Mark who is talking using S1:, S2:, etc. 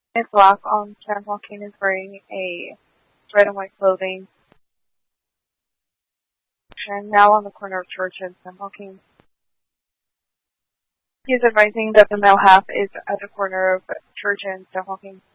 S1: It's black. Sam Hawking is wearing a red and white clothing. And now on the corner of Church and Sam Hawking. He is advising that the male half is at the corner of Church and Sam Hawking.